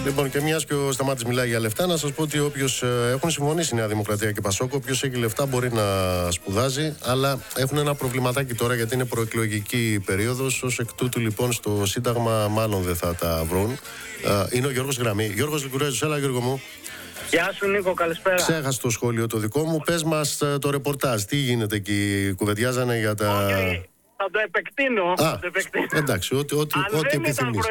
Λοιπόν, και μιας και ο Σταμάτης μιλάει για λεφτά, να σας πω ότι όποιος έχουν συμφωνήσει Νέα Δημοκρατία και Πασόκ, όποιος έχει λεφτά μπορεί να σπουδάζει, αλλά έχουν ένα προβληματάκι τώρα γιατί είναι προεκλογική περίοδος. Ως εκ τούτου, λοιπόν, στο Σύνταγμα μάλλον δεν θα τα βρουν. Είναι ο Γιώργος Γραμμή. Γιώργος Λικουρέζος, έλα Γιώργο μου. Γεια σου Νίκο, καλησπέρα. Ξέχασε το σχόλιο το δικό μου. Πες μας το ρεπορτάζ. Τι γίνεται εκεί, κουβεντιάζανε για τα... Θα το επεκτείνω. Εντάξει, ό,τι επιθυμείς.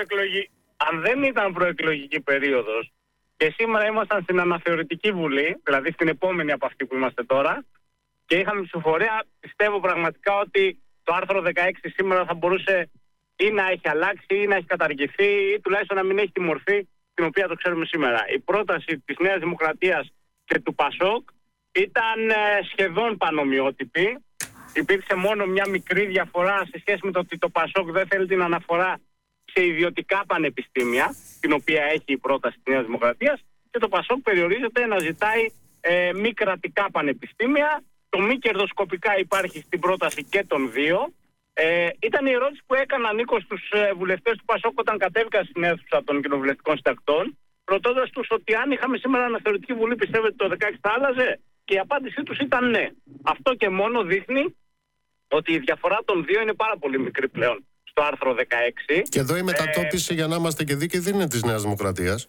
Αν δεν ήταν προεκλογική περίοδος και σήμερα ήμασταν στην αναθεωρητική βουλή, δηλαδή στην επόμενη από αυτή που είμαστε τώρα, και είχαμε ψηφοφορία, πιστεύω πραγματικά ότι το άρθρο 16 σήμερα θα μπορούσε ή να έχει αλλάξει ή να έχει καταργηθεί ή τουλάχιστον να μην έχει τη μορφή την οποία το ξέρουμε σήμερα. Η πρόταση της Νέας Δημοκρατίας και του Πασόκ ήταν σχεδόν πανομοιότυπη. Υπήρξε μόνο μια μικρή διαφορά σε σχέση με το ότι το Πασόκ δεν θέλει την αναφορά σε ιδιωτικά πανεπιστήμια, την οποία έχει η πρόταση της Νέας Δημοκρατίας, και το Πασόκ περιορίζεται να ζητάει μη κρατικά πανεπιστήμια. Το μη κερδοσκοπικά υπάρχει στην πρόταση και των δύο. Ήταν η ερώτηση που έκανα, Νίκο, στους βουλευτές του Πασόκ όταν κατέβηκαν στην αίθουσα των κοινοβουλευτικών συντακτών, ρωτώντας τους ότι αν είχαμε σήμερα αναθεωρητική βουλή, πιστεύετε το 16 θα άλλαζε? Και η απάντησή τους ήταν ναι. Αυτό και μόνο δείχνει ότι η διαφορά των δύο είναι πάρα πολύ μικρή πλέον στο άρθρο 16. Και εδώ η μετατόπιση, για να είμαστε και δίκαιοι, δεν είναι της Νέας Δημοκρατίας.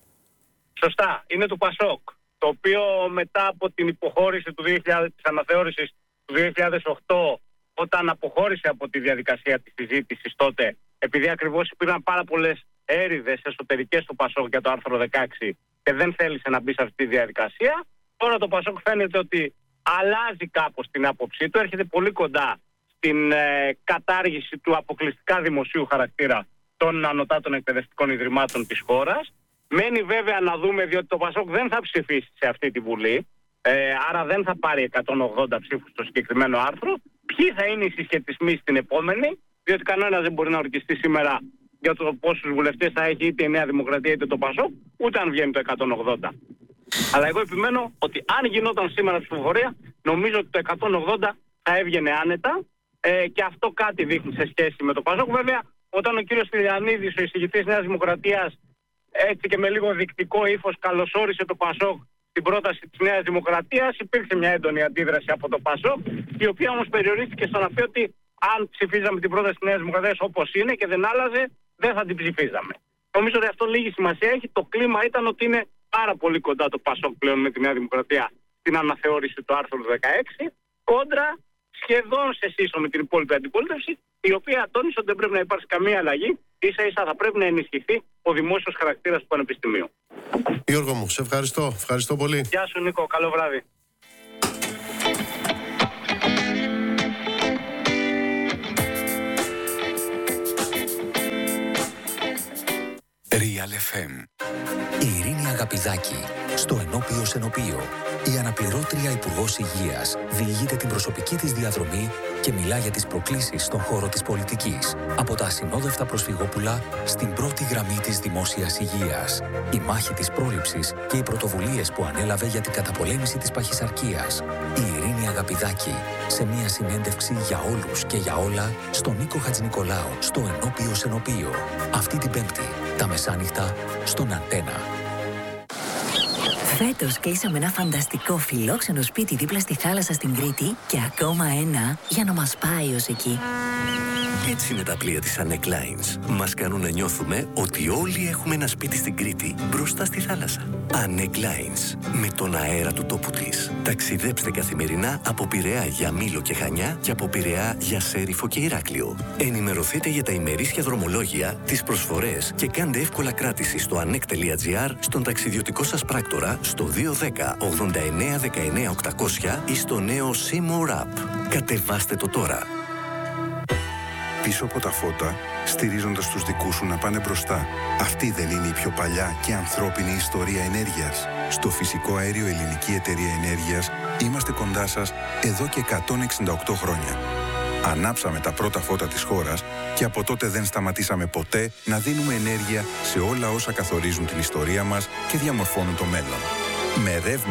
Σωστά, είναι του Πασόκ, το οποίο μετά από την υποχώρηση της αναθεώρησης του 2008, όταν αποχώρησε από τη διαδικασία της συζήτησης τότε, επειδή ακριβώς υπήρχαν πάρα πολλές έρηδες εσωτερικές στο Πασόκ για το άρθρο 16 και δεν θέλησε να μπει σε αυτή τη διαδικασία, τώρα το Πασόκ φαίνεται ότι αλλάζει κάπως την άποψή του, έρχεται πολύ κοντά στην κατάργηση του αποκλειστικά δημοσίου χαρακτήρα των ανωτάτων εκπαιδευτικών ιδρυμάτων της χώρας. Μένει βέβαια να δούμε, διότι το Πασόκ δεν θα ψηφίσει σε αυτή τη Βουλή, άρα δεν θα πάρει 180 ψήφους στο συγκεκριμένο άρθρο. Ποιοι θα είναι οι συσχετισμοί στην επόμενη, διότι κανένας δεν μπορεί να ορκιστεί σήμερα για το πόσους βουλευτές θα έχει είτε η Νέα Δημοκρατία είτε το Πασόκ, ούτε αν βγαίνει το 180. Αλλά εγώ επιμένω ότι αν γινόταν σήμερα ψηφοφορία, νομίζω ότι το 180 θα έβγαινε άνετα, και αυτό κάτι δείχνει σε σχέση με το Πασόκ. Βέβαια, όταν ο κύριος Τηλιανίδης, ο εισηγητής Νέας Δημοκρατίας, έτσι και με λίγο δεικτικό ύφος καλωσόρισε το Πασόκ στην πρόταση της Νέας Δημοκρατίας, υπήρξε μια έντονη αντίδραση από το Πασόκ, η οποία όμως περιορίστηκε στο να πει ότι αν ψηφίζαμε την πρόταση της Νέας Δημοκρατίας όπως είναι και δεν άλλαζε, δεν θα την ψηφίζαμε. Νομίζω ότι αυτό λίγη σημασία έχει. Το κλίμα ήταν ότι είναι πάρα πολύ κοντά το Πασόκ πλέον με τη Νέα Δημοκρατία στην αναθεώρηση του άρθρου 16, κόντρα σχεδόν σε σύσσο με την υπόλοιπη αντιπολίτευση, η οποία τόνισε ότι δεν πρέπει να υπάρξει καμία αλλαγή, ίσα ίσα θα πρέπει να ενισχυθεί ο δημόσιος χαρακτήρας του Πανεπιστημίου. Γιώργο μου, σε ευχαριστώ. Ευχαριστώ πολύ. Γεια σου Νίκο, καλό βράδυ. Real FM. Η Ειρήνη Αγαπηδάκη, στο Ενώπιο Σενοπείο. Η αναπληρώτρια Υπουργός Υγείας διηγείται την προσωπική της διαδρομή και μιλά για τις προκλήσεις στον χώρο της πολιτικής. Από τα ασυνόδευτα προσφυγόπουλα στην πρώτη γραμμή της δημόσιας υγείας. Η μάχη της πρόληψης και οι πρωτοβουλίες που ανέλαβε για την καταπολέμηση της παχυσαρκίας. Η Ειρήνη Αγαπηδάκη, σε μια συνέντευξη για όλους και για όλα, στον Νίκο Χατζηνικολάου, στο Ενώπιο Σενοπείο. Αυτή την Πέμπτη, τα μεσάνυχτα, στον Αντένα. Φέτος κλείσαμε ένα φανταστικό φιλόξενο σπίτι δίπλα στη θάλασσα στην Κρήτη και ακόμα ένα για να μας πάει ως εκεί. Έτσι είναι τα πλοία της Anec Lines. Μας κάνουν να νιώθουμε ότι όλοι έχουμε ένα σπίτι στην Κρήτη, μπροστά στη θάλασσα. Anec Lines, με τον αέρα του τόπου της. Ταξιδέψτε καθημερινά από Πειραιά για Μήλο και Χανιά και από Πειραιά για Σέριφο και Ηράκλειο. Ενημερωθείτε για τα ημερήσια δρομολόγια, τις προσφορές και κάντε εύκολα κράτηση στο anec.gr, στον ταξιδιωτικό σας πράκτορα, στο 210 89 19 800 ή στο νέο Seymour App. Κατεβάστε το τώρα. Πίσω από τα φώτα, στηρίζοντας τους δικούς σου να πάνε μπροστά. Αυτή δεν είναι η πιο παλιά και ανθρώπινη ιστορία ενέργειας? Στο Φυσικό Αέριο Ελληνική Εταιρεία Ενέργειας είμαστε κοντά σας εδώ και 168 χρόνια. Ανάψαμε τα πρώτα φώτα της χώρας και από τότε δεν σταματήσαμε ποτέ να δίνουμε ενέργεια σε όλα όσα καθορίζουν την ιστορία μας και διαμορφώνουν το μέλλον. Με ρεύμα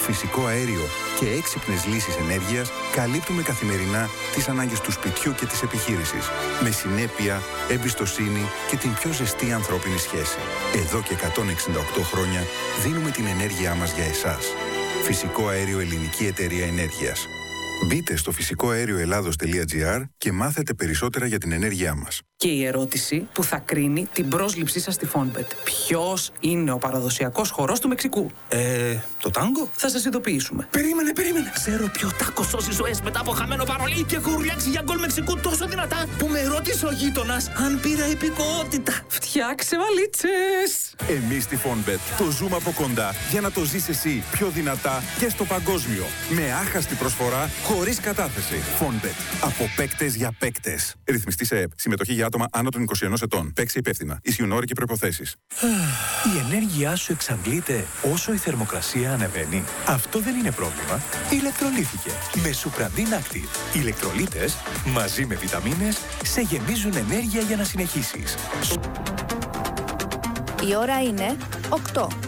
φυσικό αέριο και έξυπνες λύσεις ενέργειας καλύπτουμε καθημερινά τις ανάγκες του σπιτιού και της επιχείρησης. Με συνέπεια, εμπιστοσύνη και την πιο ζεστή ανθρώπινη σχέση. Εδώ και 168 χρόνια δίνουμε την ενέργειά μας για εσάς. Φυσικό αέριο Ελληνική Εταιρεία Ενέργειας. Μπείτε στο φυσικοαέρioελλάδος.gr και μάθετε περισσότερα για την ενέργειά μας. Και η ερώτηση που θα κρίνει την πρόσληψή σας στη Fonbet. Ποιος είναι ο παραδοσιακός χορός του Μεξικού? Το τάγκο? Θα σας ειδοποιήσουμε. Περίμενε. Ξέρω ποιο τάκο σώζει ζωές μετά από χαμένο παρολί και έχω ουρλιάξει για γκολ Μεξικού τόσο δυνατά που με ρώτησε ο γείτονας αν πήρα υπηκότητα. Φτιάξε βαλίτσες! Εμείς στη Fonbet το ζούμε από κοντά για να το ζεις εσύ πιο δυνατά και στο παγκόσμιο. Με άχαστη προσφορά, χωρίς κατάθεση. Fonbet. Από παίκτες για παίκτες. Ρυθμιστή σε ΕΕΠ. Συμμετοχή για άτομα άνω των 21 ετών. Παίξε υπεύθυνα. Ισχύουν όροι και προϋποθέσεις. Η ενέργειά σου εξαντλείται όσο η θερμοκρασία ανεβαίνει. Αυτό δεν είναι πρόβλημα. Ηλεκτρολύθηκε. Με Supradin Active. Οι ηλεκτρολίτες μαζί με βιταμίνες σε γεμίζουν ενέργεια για να συνεχίσεις. Η ώρα είναι 8.